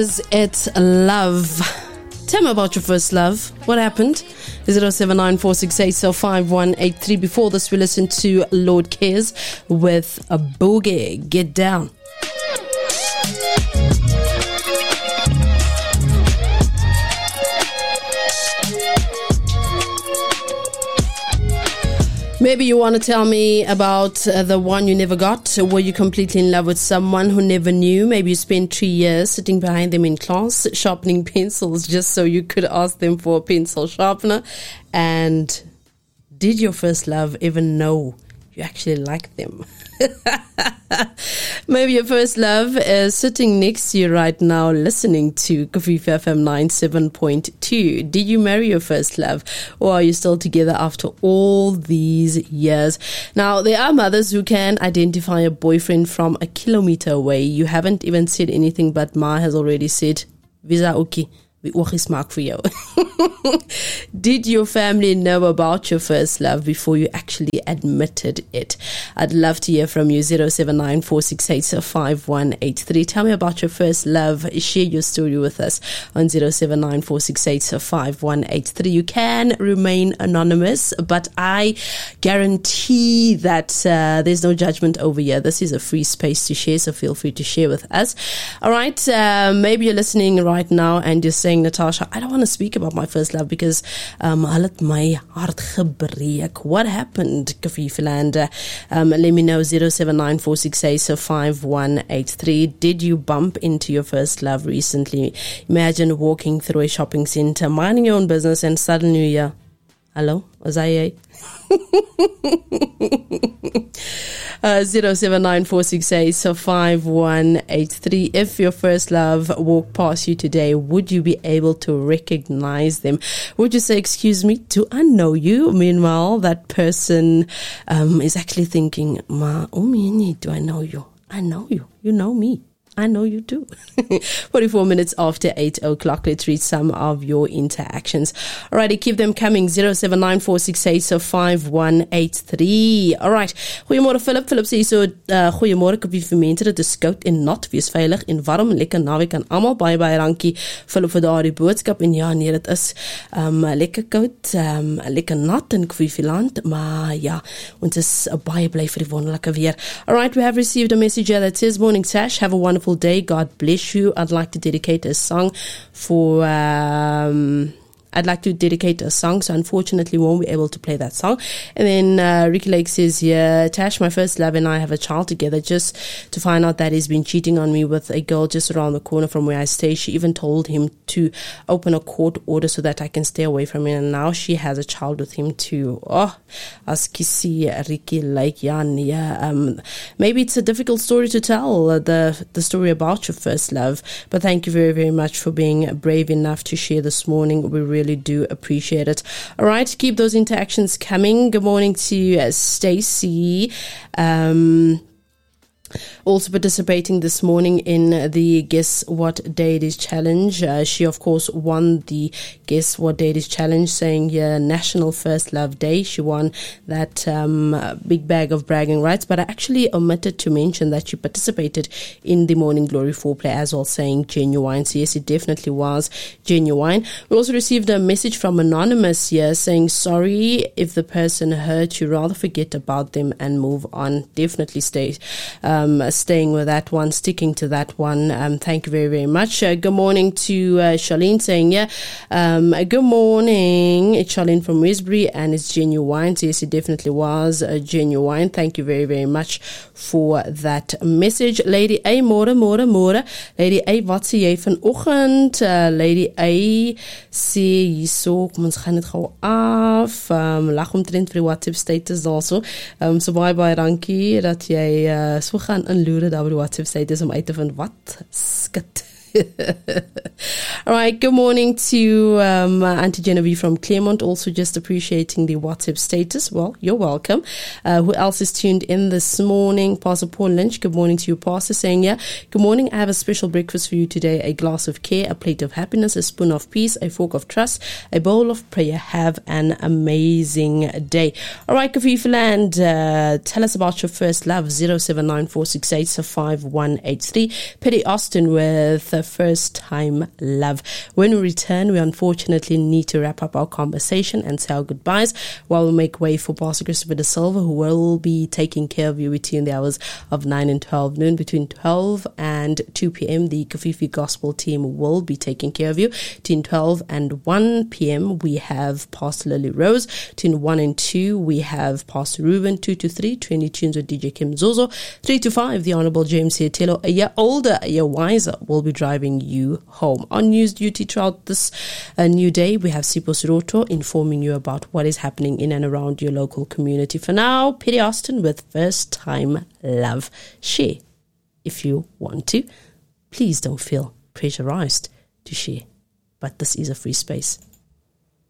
It's love. Tell me about your first love. What happened? 0794685183. Before this, we listened to Lord Cares with a Boogie. Get down. Maybe you want to tell me about the one you never got. Were you completely in love with someone who never knew? Maybe you spent 3 years sitting behind them in class, sharpening pencils just so you could ask them for a pencil sharpener. And did your first love even know you actually liked them? Maybe your first love is sitting next to you right now listening to Kofifa FM 97.2. Did you marry your first love, or are you still together after all these years? Now, there are mothers who can identify a boyfriend from a kilometer away. You haven't even said anything, but Ma has already said, Visa okay. For you. Did your family know about your first love before you actually admitted it? I'd love to hear from you. 0794685183. Tell me about your first love. Share your story with us on 0794685183. You can remain anonymous, but I guarantee that there's no judgment over here. This is a free space to share, so feel free to share with us. All right, maybe you're listening right now and you're saying, Natasha, I don't want to speak about my first love because hulle het my hart gebreek. What happened, Kofifa? Let me know. 0794685183. Did you bump into your first love recently? Imagine walking through a shopping center, minding your own business, and suddenly you're, hello, was I 0794685183. If your first love walked past you today, would you be able to recognize them? Would you say, excuse me, do I know you? Meanwhile, that person is actually thinking, Ma, do I know you? I know you. You know me. I know you do. 44 minutes after 8 o'clock. Let's read some of your interactions. Alrighty, keep them coming. 0794685183. Alright. Goeiemôre Philip. Philip sê so, goeiemôre Kofifa mense. Dit is koud en nat. Wees veilig en warm. Lekker naweek aan almal. Baie dankie Philip vir daardie boodskap. En ja, nee, dit is lekker koud, lekker nat in Kofifa land. Maar ja, ons is baie bly vir die wonderlike weer. Alright, we have received a message here that says, morning Sash, have a wonderful day. God bless you. I'd like to dedicate a song for so unfortunately won't be able to play that song. And then Ricky Lake says, yeah, Tash, my first love and I have a child together, just to find out that he's been cheating on me with a girl just around the corner from where I stay. She even told him to open a court order so that I can stay away from him, and now she has a child with him too. Oh, as Kissy, Ricky Lake, maybe it's a difficult story to tell, the story about your first love, but thank you very, very much for being brave enough to share this morning. We really do appreciate it. All right, keep those interactions coming. Good morning to Stacey. Also participating this morning in the Guess What Day It Is challenge. She, of course, won the Guess What Day It Is challenge, saying, yeah, National First Love Day. She won that big bag of bragging rights, but I actually omitted to mention that she participated in the Morning Glory foreplay as well, saying genuine. So yes, it definitely was genuine. We also received a message from Anonymous here saying, sorry if the person hurt you, rather forget about them and move on. Definitely staying with that one, sticking to that one. Thank you very, very much. Good morning to Charlene saying, yeah, good morning. It's Charlene from Westbury and it's genuine. So yes, it definitely was genuine. Thank you very, very much for that message. Lady A, môre. Lady A, wat sê jy vanoggend? Lady A sê hierso, kom ons gaan dit gou af. Lag omtrent vir die WhatsApp status also. So baie dankie dat jy so gaan inloer daar by die WhatsApp status om uit te vind wat skit. All right, good morning to Auntie Genevieve from Claremont, also just appreciating the WhatsApp status. Well, you're welcome. Who else is tuned in this morning? Pastor Paul Lynch, good morning to you, Pastor, saying, yeah, good morning, I have a special breakfast for you today, a glass of care, a plate of happiness, a spoon of peace, a fork of trust, a bowl of prayer. Have an amazing day. All right, Kafifa Land, tell us about your first love, 0794685183. Petty Austin with First Time Love. When we return, we unfortunately need to wrap up our conversation and say our goodbyes while we make way for Pastor Christopher De Silva, who will be taking care of you between the hours of 9 and 12 noon. Between 12 and 2 p.m., the Kafifi Gospel team will be taking care of you. Between 12 and 1 p.m., we have Pastor Lily Rose. Between 1 and 2, we have Pastor Ruben. 2 to 3, 20 tunes with DJ Kim Zozo. 3 to 5, the Honorable James Sietelo, a year older, a year wiser, will be driving you home. On news duty throughout this new day, we have Sipho Siroto informing you about what is happening in and around your local community. For now, Petty Austin with First Time Love. Share if you want to. Please don't feel pressurized to share, but this is a free space.